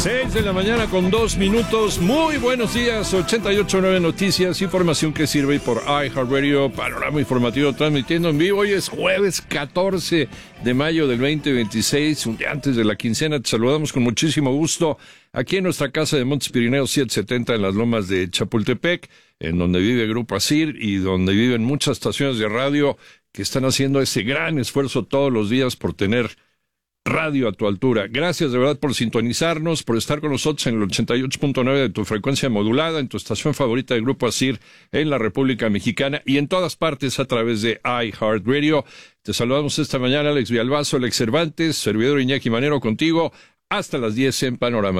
6 de la mañana con 2 minutos. Muy buenos días. 88.9 Noticias, información que sirve por iHeartRadio, panorama informativo transmitiendo en vivo. Hoy es jueves 14 de mayo del 2026, un día antes de la quincena. Te saludamos con muchísimo gusto aquí en nuestra casa de Montes Pirineos 770 en las lomas de Chapultepec, en donde vive Grupo ASIR y donde viven muchas estaciones de radio que están haciendo ese gran esfuerzo todos los días por tener radio a tu altura. Gracias de verdad por sintonizarnos, por estar con nosotros en el 88.9 de tu frecuencia modulada, en tu estación favorita del Grupo ASIR en la República Mexicana y en todas partes a través de iHeartRadio. Te saludamos esta mañana, Alex Villalbazo, Alex Cervantes, servidor Iñaki Manero contigo hasta las 10 en Panorama.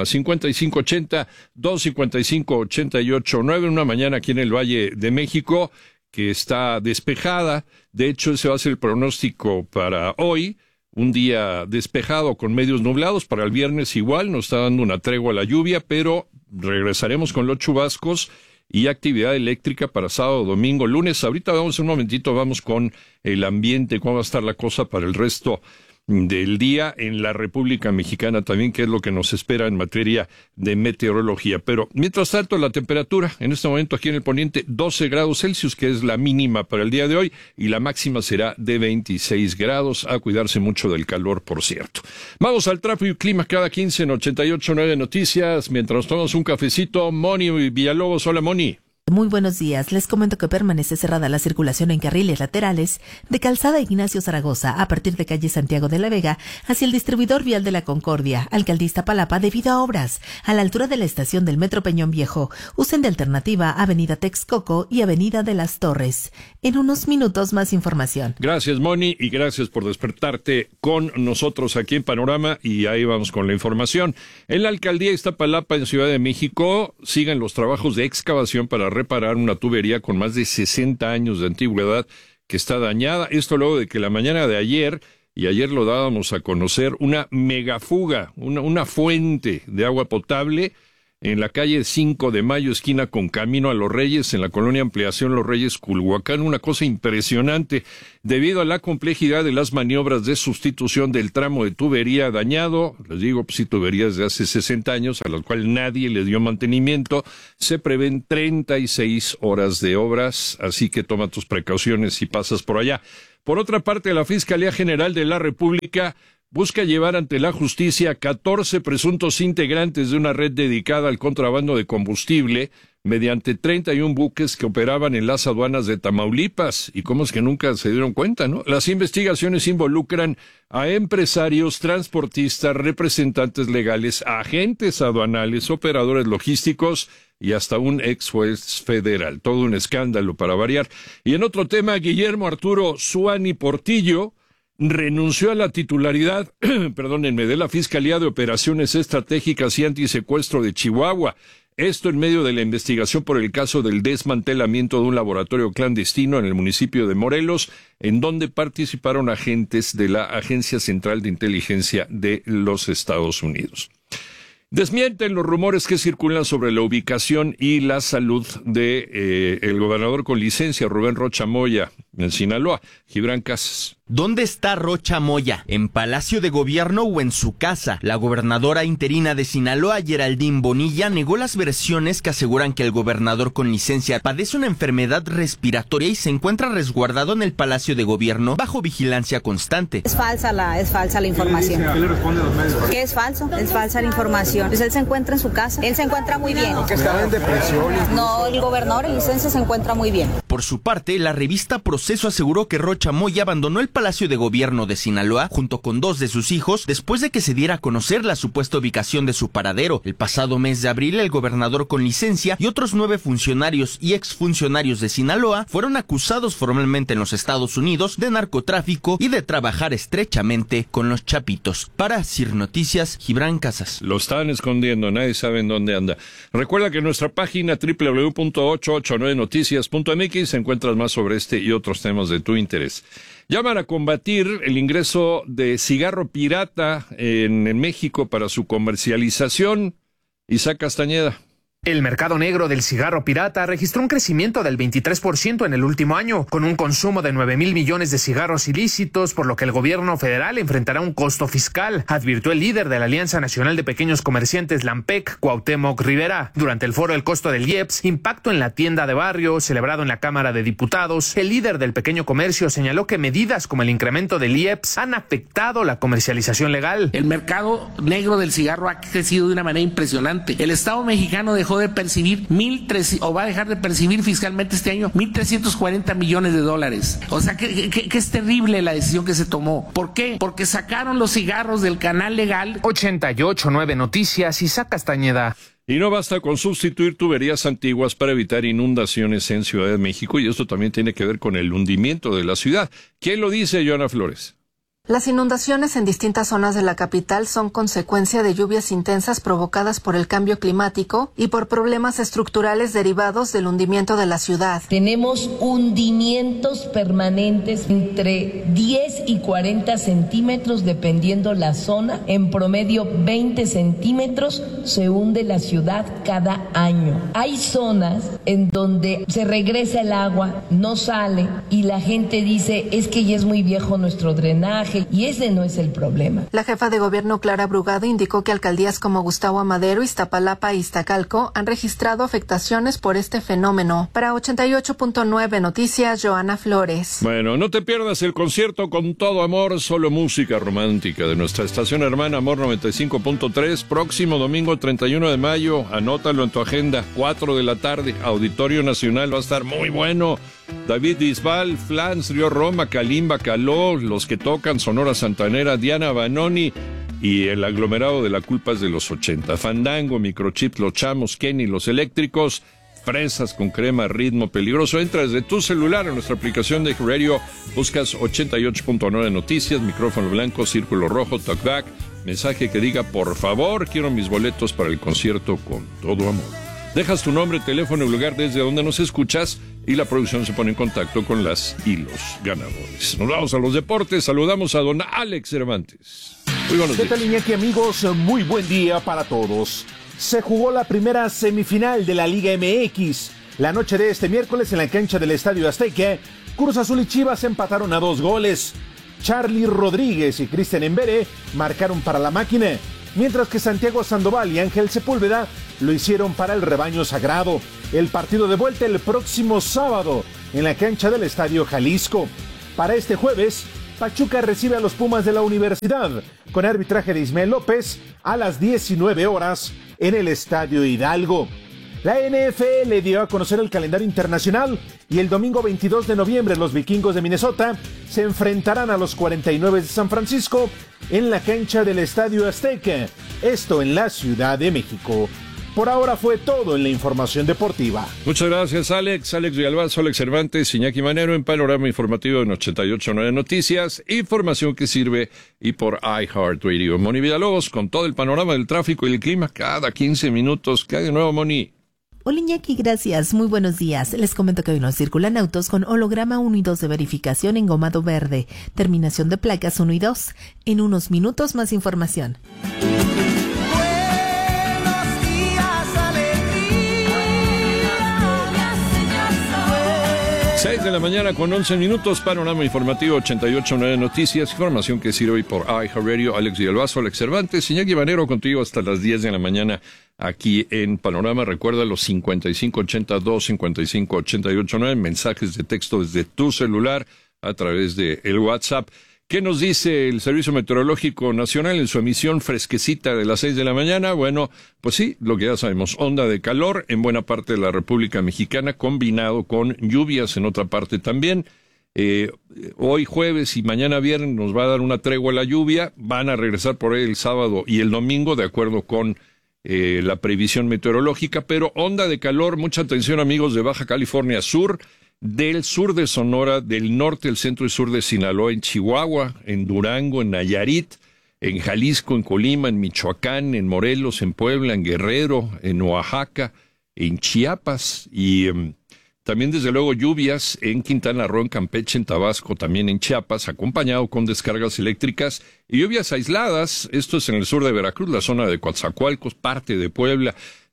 5580-255-88-9, una mañana aquí en el Valle de México que está despejada. De hecho, ese va a ser el pronóstico para hoy. Un día despejado con medios nublados. Para el viernes igual, nos está dando una tregua a la lluvia, pero regresaremos con los chubascos y actividad eléctrica para sábado, domingo, lunes. Ahorita vamos un momentito, vamos con el ambiente, cómo va a estar la cosa para el resto del día en la República Mexicana también, que es lo que nos espera en materia de meteorología. Pero mientras tanto, la temperatura en este momento aquí en el poniente, 12 grados Celsius, que es la mínima para el día de hoy, y la máxima será de 26 grados. A cuidarse mucho del calor, por cierto. Vamos al tráfico y clima cada 15 en 88.9 Noticias. Mientras tomamos un cafecito, Moni Villalobos. Hola, Moni. Muy buenos días. Les comento que permanece cerrada la circulación en carriles laterales de Calzada Ignacio Zaragoza a partir de calle Santiago de la Vega hacia el distribuidor vial de la Concordia, Alcaldía Iztapalapa, debido a obras a la altura de la estación del Metro Peñón Viejo. Usen de alternativa Avenida Texcoco y Avenida de las Torres. En unos minutos más información. Gracias, Moni, y gracias por despertarte con nosotros aquí en Panorama, y ahí vamos con la información. En la Alcaldía Iztapalapa, en Ciudad de México, siguen los trabajos de excavación para reparar una tubería con más de 60 años de antigüedad que está dañada. Esto luego de que la mañana de ayer, y ayer lo dábamos a conocer, una megafuga, una fuente de agua potable en la calle 5 de Mayo, esquina con Camino a Los Reyes, en la colonia Ampliación Los Reyes, Culhuacán. Una cosa impresionante, debido a la complejidad de las maniobras de sustitución del tramo de tubería dañado. Les digo, pues sí, tuberías de hace 60 años, a las cuales nadie le dio mantenimiento. Se prevén 36 horas de obras, así que toma tus precauciones si pasas por allá. Por otra parte, la Fiscalía General de la República busca llevar ante la justicia 14 presuntos integrantes de una red dedicada al contrabando de combustible mediante 31 buques que operaban en las aduanas de Tamaulipas. ¿Y cómo es que nunca se dieron cuenta, no? Las investigaciones involucran a empresarios, transportistas, representantes legales, agentes aduanales, operadores logísticos y hasta un ex juez federal. Todo un escándalo para variar. Y en otro tema, Guillermo Arturo Zuani Portillo renunció a la titularidad, de la Fiscalía de Operaciones Estratégicas y Antisecuestro de Chihuahua. Esto en medio de la investigación por el caso del desmantelamiento de un laboratorio clandestino en el municipio de Morelos, en donde participaron agentes de la Agencia Central de Inteligencia de los Estados Unidos. Desmienten los rumores que circulan sobre la ubicación y la salud de el gobernador con licencia, Rubén Rocha Moya, en Sinaloa. Gibran Casas. ¿Dónde está Rocha Moya? ¿En Palacio de Gobierno o en su casa? La gobernadora interina de Sinaloa, Geraldine Bonilla, negó las versiones que aseguran que el gobernador con licencia padece una enfermedad respiratoria y se encuentra resguardado en el Palacio de Gobierno bajo vigilancia constante. Es falsa la información. ¿Qué le responde a los medios? ¿Qué es falso? Es falsa la información. Pues él se encuentra en su casa. Él se encuentra muy bien. Que estaba en depresión. No, el gobernador en licencia se encuentra muy bien. Por su parte, la revista Proceso aseguró que Rocha Moya abandonó el Palacio de Gobierno de Sinaloa junto con 2 de sus hijos después de que se diera a conocer la supuesta ubicación de su paradero. El pasado mes de abril, el gobernador con licencia y otros 9 funcionarios y exfuncionarios de Sinaloa fueron acusados formalmente en los Estados Unidos de narcotráfico y de trabajar estrechamente con los chapitos. Para CIR Noticias, Gibran Casas. Lo están escondiendo, nadie sabe en dónde anda. Recuerda que en nuestra página www.889noticias.mx encuentras más sobre este y otros temas de tu interés. Llaman a combatir el ingreso de cigarro pirata en México para su comercialización. Isaac Castañeda. El mercado negro del cigarro pirata registró un crecimiento del 23% en el último año, con un consumo de 9,000 millones de cigarros ilícitos, por lo que el gobierno federal enfrentará un costo fiscal, advirtió el líder de la Alianza Nacional de Pequeños Comerciantes, Lampec, Cuauhtémoc Rivera. Durante el foro El costo del IEPS, impacto en la tienda de barrio, celebrado en la Cámara de Diputados, el líder del pequeño comercio señaló que medidas como el incremento del IEPS han afectado la comercialización legal. El mercado negro del cigarro ha crecido de una manera impresionante. El Estado mexicano dejó de percibir va a dejar de percibir fiscalmente este año 1,340 millones de dólares. O sea, que es terrible la decisión que se tomó. ¿Por qué? Porque sacaron los cigarros del canal legal. 88.9 Noticias, Isaac Castañeda. Y no basta con sustituir tuberías antiguas para evitar inundaciones en Ciudad de México, y esto también tiene que ver con el hundimiento de la ciudad. ¿Quién lo dice, Joana Flores? Las inundaciones en distintas zonas de la capital son consecuencia de lluvias intensas provocadas por el cambio climático y por problemas estructurales derivados del hundimiento de la ciudad. Tenemos hundimientos permanentes entre 10 y 40 centímetros dependiendo la zona. En promedio 20 centímetros se hunde la ciudad cada año. Hay zonas en donde se regresa el agua, no sale y la gente dice es que ya es muy viejo nuestro drenaje. Y ese no es el problema. La jefa de gobierno Clara Brugado indicó que alcaldías como Gustavo Amadero, Iztapalapa e Iztacalco han registrado afectaciones por este fenómeno. Para 88.9 Noticias, Joana Flores. Bueno, no te pierdas el concierto Con Todo Amor, solo música romántica de nuestra estación hermana Amor 95.3, próximo domingo 31 de mayo. Anótalo en tu agenda, 4 de la tarde, Auditorio Nacional, va a estar muy bueno. David Bisbal, Flans, Río Roma, Kalimba, Caló, los que tocan Sonora Santanera, Diana Banoni y el aglomerado de La Culpa es de los 80. Fandango, Microchip, Los Chamos, Kenny, Los Eléctricos, Fresas con Crema, Ritmo Peligroso. Entra desde tu celular en nuestra aplicación de radio, buscas 88.9 Noticias, micrófono blanco, círculo rojo, talkback, mensaje que diga por favor, quiero mis boletos para el concierto Con Todo Amor. Dejas tu nombre, teléfono y lugar desde donde nos escuchas y la producción se pone en contacto con las y los ganadores. Nos vamos a los deportes. Saludamos a don Alex Cervantes. Muy buenos días. ¿Qué tal, Iñaki, amigos? Muy buen día para todos. Se jugó la primera semifinal de la Liga MX. La noche de este miércoles en la cancha del Estadio Azteca, Cruz Azul y Chivas empataron a 2 goles. Charly Rodríguez y Cristian Embere marcaron para la máquina, mientras que Santiago Sandoval y Ángel Sepúlveda lo hicieron para el rebaño sagrado. El partido de vuelta el próximo sábado en la cancha del Estadio Jalisco. Para este jueves, Pachuca recibe a los Pumas de la Universidad con arbitraje de Ismael López a las 19 horas en el Estadio Hidalgo. La NFL dio a conocer el calendario internacional y el domingo 22 de noviembre los Vikingos de Minnesota se enfrentarán a los 49 de San Francisco en la cancha del Estadio Azteca, esto en la Ciudad de México. Por ahora fue todo en la información deportiva. Muchas gracias, Alex. Alex Villalbazo, Alex Cervantes, Iñaki Manero en Panorama Informativo en 88.9 Noticias. Información que sirve y por iHeartRadio. Moni Villalobos con todo el panorama del tráfico y el clima cada 15 minutos. ¿Qué hay de nuevo, Moni? Hola Iñaki, gracias. Muy buenos días. Les comento que hoy nos circulan autos con holograma 1 y 2 de verificación engomado verde. Terminación de placas 1 y 2. En unos minutos más información. 6 de la mañana con 11 minutos, Panorama Informativo 88.9 Noticias, información que sirve hoy por iHeartRadio. Alex Villalbazo, Alex Cervantes, Iñaki Manero contigo hasta las 10 de la mañana aquí en Panorama. Recuerda los 5582-5588.9, mensajes de texto desde tu celular a través de el WhatsApp. ¿Qué nos dice el Servicio Meteorológico Nacional en su emisión fresquecita de las 6 de la mañana? Bueno, pues sí, lo que ya sabemos, onda de calor en buena parte de la República Mexicana, combinado con lluvias en otra parte también. Hoy jueves y mañana viernes nos va a dar una tregua la lluvia, van a regresar por ahí el sábado y el domingo, de acuerdo con la previsión meteorológica, pero onda de calor, mucha atención amigos de Baja California Sur, del sur de Sonora, del norte, el centro y sur de Sinaloa, en Chihuahua, en Durango, en Nayarit, en Jalisco, en Colima, en Michoacán, en Morelos, en Puebla, en Guerrero, en Oaxaca, en Chiapas y también desde luego lluvias en Quintana Roo, en Campeche, en Tabasco, también en Chiapas, acompañado con descargas eléctricas y lluvias aisladas. Esto es en el sur de Veracruz, la zona de Coatzacoalcos, parte de Puebla.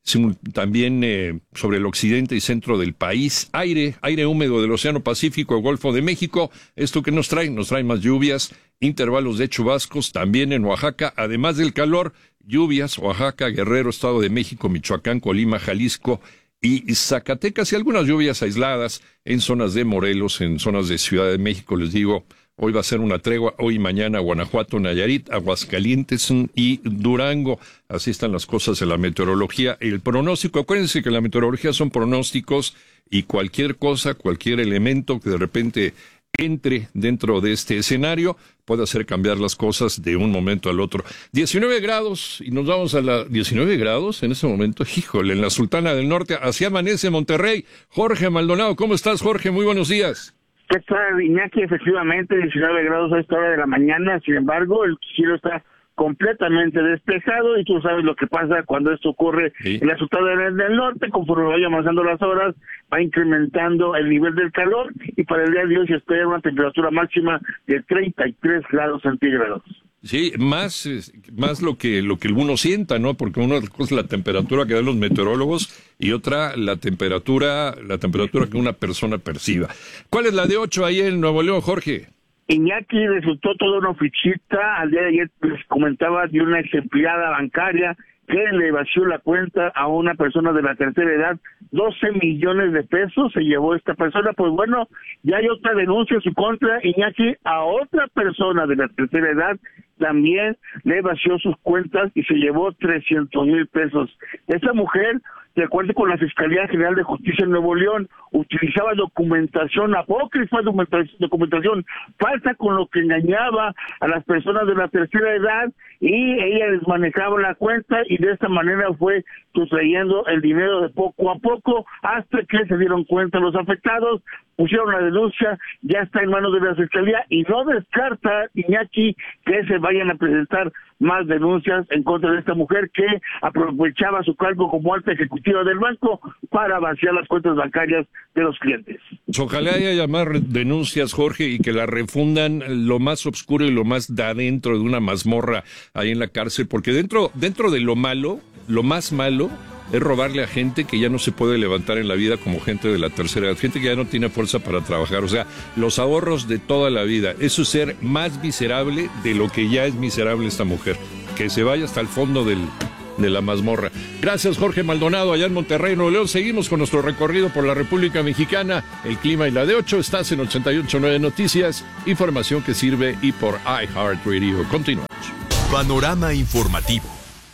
también sobre el occidente y centro del país. Aire húmedo del Océano Pacífico, Golfo de México. ¿Esto qué nos trae? Nos trae más lluvias, intervalos de chubascos también en Oaxaca, además del calor. Lluvias, Oaxaca, Guerrero, Estado de México, Michoacán, Colima, Jalisco y Zacatecas, y algunas lluvias aisladas en zonas de Morelos, en zonas de Ciudad de México. Les digo, hoy va a ser una tregua, hoy y mañana Guanajuato, Nayarit, Aguascalientes y Durango. Así están las cosas en la meteorología. El pronóstico, acuérdense que la meteorología son pronósticos, y cualquier cosa, cualquier elemento que de repente entre dentro de este escenario puede hacer cambiar las cosas de un momento al otro. 19 grados, y nos vamos a la 19 grados en este momento. Híjole, en la Sultana del Norte, así amanece Monterrey. Jorge Maldonado, ¿cómo estás, Jorge? Muy buenos días. ¿Qué tal, Iñaki? Efectivamente, 19 grados a esta hora de la mañana. Sin embargo, el cielo está completamente despejado, y tú sabes lo que pasa cuando esto ocurre en la Sultana del Norte. Conforme vayan avanzando las horas, va incrementando el nivel del calor, y para el día de hoy se espera una temperatura máxima de 33 grados centígrados. Sí, más lo que uno sienta, ¿no? Porque una cosa es la temperatura que dan los meteorólogos y otra la temperatura que una persona perciba. ¿Cuál es la de 8 ahí en Nuevo León, Jorge? Iñaki, resultó toda una fichita. Al día de ayer les comentaba de una ex empleada bancaria que le vació la cuenta a una persona de la tercera edad. 12 millones de pesos se llevó esta persona. Pues bueno, ya hay otra denuncia en su contra, Iñaki, a otra persona de la tercera edad. También le vació sus cuentas y se llevó 300,000 pesos. Esta mujer, de acuerdo con la Fiscalía General de Justicia en Nuevo León, utilizaba documentación apócrifa, documentación falsa, con lo que engañaba a las personas de la tercera edad, y ella les manejaba la cuenta, y de esta manera fue sustrayendo el dinero de poco a poco, hasta que se dieron cuenta los afectados, pusieron la denuncia, ya está en manos de la Fiscalía, y no descarta, Iñaki, que se vayan a presentar más denuncias en contra de esta mujer que aprovechaba su cargo como alta ejecutiva del banco para vaciar las cuentas bancarias de los clientes. Ojalá haya más denuncias, Jorge, y que la refundan lo más oscuro y lo más de adentro de una mazmorra ahí en la cárcel, porque dentro de lo malo, lo más malo es robarle a gente que ya no se puede levantar en la vida, como gente de la tercera edad, gente que ya no tiene fuerza para trabajar. O sea, los ahorros de toda la vida. Eso es ser más miserable de lo que ya es miserable esta mujer. Que se vaya hasta el fondo de la mazmorra. Gracias, Jorge Maldonado, allá en Monterrey, Nuevo León. Seguimos con nuestro recorrido por la República Mexicana. El clima y la de 8. Estás en 88.9 Noticias, información que sirve, y por iHeartRadio. Continuamos. Panorama informativo.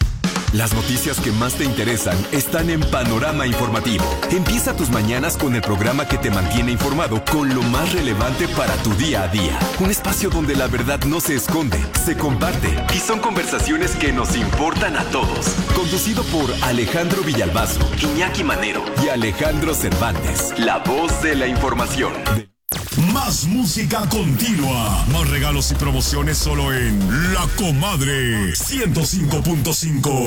Las noticias que más te interesan están en Panorama Informativo. Empieza tus mañanas con el programa que te mantiene informado con lo más relevante para tu día a día. Un espacio donde la verdad no se esconde, se comparte, y son conversaciones que nos importan a todos. Conducido por Alejandro Villalbazo, Iñaki Manero y Alejandro Cervantes. La voz de la información. Más música continua, más regalos y promociones solo en La Comadre 105.5.